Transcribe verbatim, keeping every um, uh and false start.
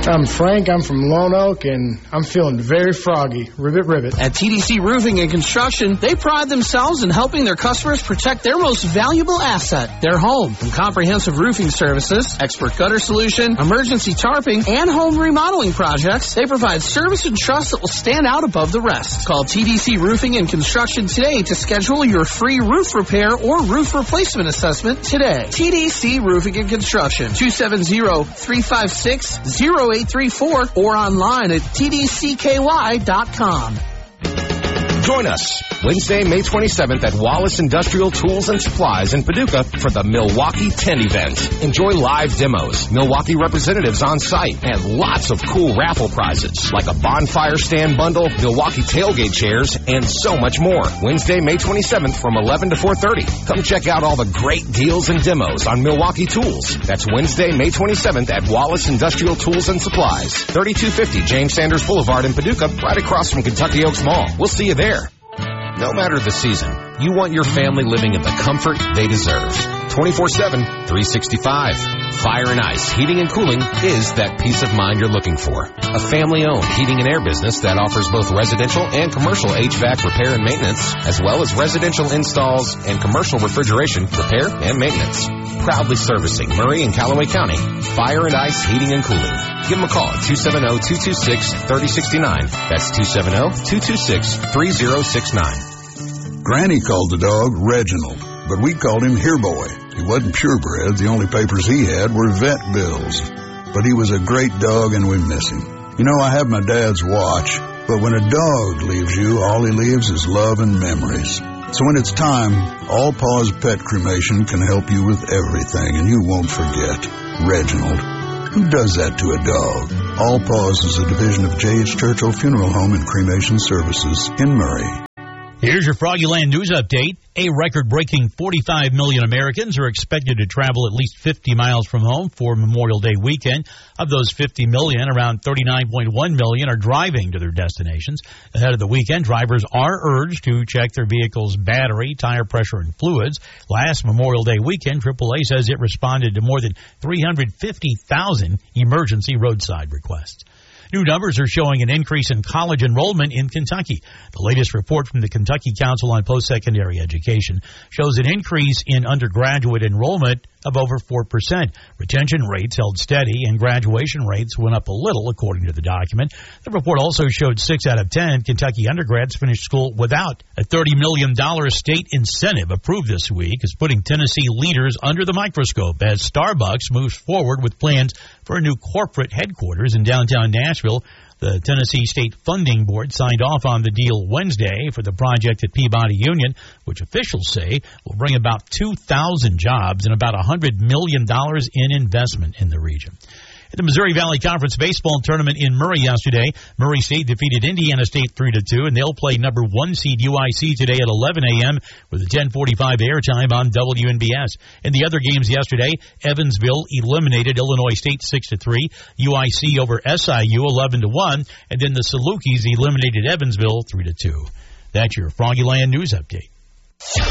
I'm Frank. I'm from Lone Oak, and I'm feeling very froggy. Ribbit, ribbit. At T D C Roofing and Construction, they pride themselves in helping their customers protect their most valuable asset, their home. From comprehensive roofing services, expert gutter solution, emergency tarping, and home remodeling projects, they provide service and trust that will stand out above the rest. Call T D C Roofing and Construction today to schedule your free roof repair or roof replacement assessment today. T D C Roofing and Construction, two seven zero, three five six, zero eight three four or online at T D C K Y dot com. Join us Wednesday, May twenty-seventh at Wallace Industrial Tools and Supplies in Paducah for the Milwaukee tent event. Enjoy live demos, Milwaukee representatives on site, and lots of cool raffle prizes like a bonfire stand bundle, Milwaukee tailgate chairs, and so much more. Wednesday, May twenty-seventh from eleven to four thirty. Come check out all the great deals and demos on Milwaukee tools. That's Wednesday, May twenty-seventh at Wallace Industrial Tools and Supplies, thirty-two fifty James Sanders Boulevard in Paducah, right across from Kentucky Oaks Mall. We'll see you there. No matter the season, you want your family living in the comfort they deserve. twenty-four seven, three sixty-five. Fire and Ice Heating and Cooling is that peace of mind you're looking for. A family-owned heating and air business that offers both residential and commercial H V A C repair and maintenance, as well as residential installs and commercial refrigeration repair and maintenance. Proudly servicing Murray and Callaway County. Fire and Ice Heating and Cooling. Give them a call at two seven zero, two two six, three zero six nine. That's two seven zero, two two six, three zero six nine. Granny called the dog Reginald, but we called him Here Boy. He wasn't purebred. The only papers he had were vet bills. But he was a great dog, and we miss him. You know, I have my dad's watch, but when a dog leaves you, all he leaves is love and memories. So when it's time, All Paws Pet Cremation can help you with everything, and you won't forget Reginald. Who does that to a dog? All Paws is a division of J H. Churchill Funeral Home and Cremation Services in Murray. Here's your Froggyland News Update. A record-breaking forty-five million Americans are expected to travel at least fifty miles from home for Memorial Day weekend. Of those fifty million, around thirty-nine point one million are driving to their destinations. Ahead of the weekend, drivers are urged to check their vehicle's battery, tire pressure, and fluids. Last Memorial Day weekend, triple A says it responded to more than three hundred fifty thousand emergency roadside requests. New numbers are showing an increase in college enrollment in Kentucky. The latest report from the Kentucky Council on Post-Secondary Education shows an increase in undergraduate enrollment of over four percent. Retention rates held steady, and graduation rates went up a little, according to the document. The report also showed six out of ten Kentucky undergrads finished school without a thirty million dollars state incentive approved this week, is putting Tennessee leaders under the microscope as Starbucks moves forward with plans for a new corporate headquarters in downtown Nashville. The Tennessee State Funding Board signed off on the deal Wednesday for the project at Peabody Union, which officials say will bring about two thousand jobs and about one hundred million dollars in investment in the region. At the Missouri Valley Conference baseball tournament in Murray yesterday, Murray State defeated Indiana State three to two, and they'll play number one seed U I C today at eleven a.m. with a ten forty-five airtime on W N B S. In the other games yesterday, Evansville eliminated Illinois State six to three, U I C over S I U eleven to one, and then the Salukis eliminated Evansville three to two. That's your Froggyland News Update.